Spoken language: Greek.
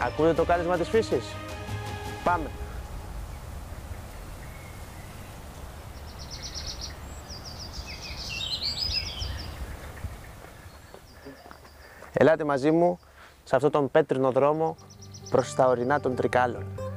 Ακούτε το κάλεσμα της φύσης? Πάμε! Ελάτε μαζί μου σε αυτόν τον πέτρινο δρόμο προς τα ορεινά των Τρικάλων.